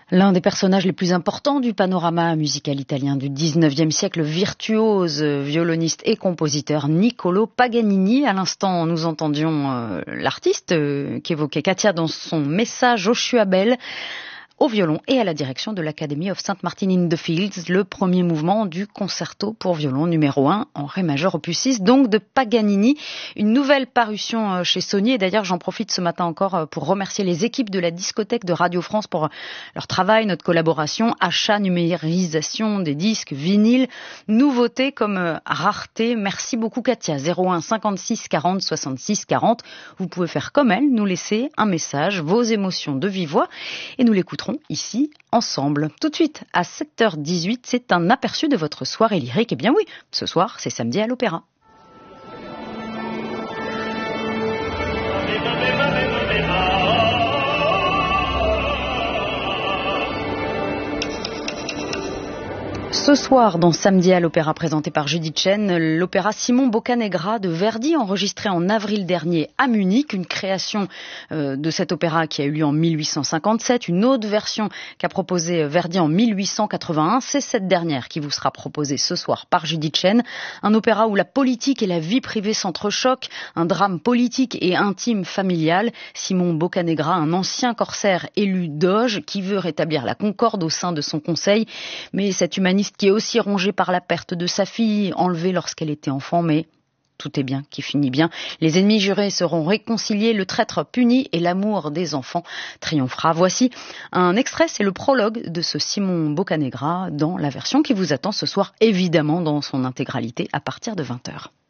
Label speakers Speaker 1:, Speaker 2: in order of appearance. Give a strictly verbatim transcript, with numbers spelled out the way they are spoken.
Speaker 1: L'un des personnages les plus importants du panorama musical italien du dix-neuvième siècle, le virtuose violoniste et compositeur Niccolò Paganini. À l'instant, nous entendions euh, l'artiste euh, qu'évoquait Katia dans son message Joshua Bell, au violon et à la direction de l'Academy of Saint Martin in the Fields, le premier mouvement du concerto pour violon numéro un en ré majeur opus six, donc de Paganini. Une nouvelle parution chez Sony, et d'ailleurs j'en profite ce matin encore pour remercier les équipes de la discothèque de Radio France pour leur travail, notre collaboration, achat, numérisation des disques, vinyles, nouveautés comme rareté. Merci beaucoup Katia. zéro un cinquante-six quarante soixante-six quarante. Vous pouvez faire comme elle, nous laisser un message, vos émotions de vive voix, et nous l'écouterons ici, ensemble. Tout de suite, à sept heures dix-huit, c'est un aperçu de votre soirée lyrique. Eh bien oui, ce soir, c'est samedi à l'Opéra. Ce soir, dans Samedi à l'Opéra, présenté par Judith Chen, l'opéra Simon Boccanegra de Verdi, enregistré en avril dernier à Munich, une création euh, de cet opéra qui a eu lieu en mille huit cent cinquante-sept, une autre version qu'a proposée Verdi en mille huit cent quatre-vingt-un, c'est cette dernière qui vous sera proposée ce soir par Judith Chen, un opéra où la politique et la vie privée s'entrechoquent, un drame politique et intime familial. Simon Boccanegra, un ancien corsaire élu doge qui veut rétablir la concorde au sein de son conseil, mais cet humaniste qui est aussi rongé par la perte de sa fille, enlevée lorsqu'elle était enfant, mais tout est bien qui finit bien. Les ennemis jurés seront réconciliés, le traître puni et l'amour des enfants triomphera. Voici un extrait, c'est le prologue de ce Simon Boccanegra dans la version qui vous attend ce soir, évidemment dans son intégralité à partir de vingt heures.